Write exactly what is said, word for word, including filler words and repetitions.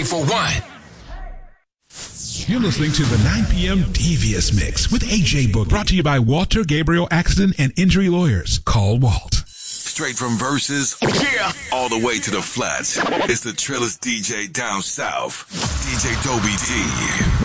twenty-four one. You're listening to the nine p.m. Devious Mix with A J Book, brought to you by Walter Gabriel Accident and Injury Lawyers. Call Walt. Straight from Versus, yeah, all the way to the flats. It's the trillest D J down south, D J Dobie D.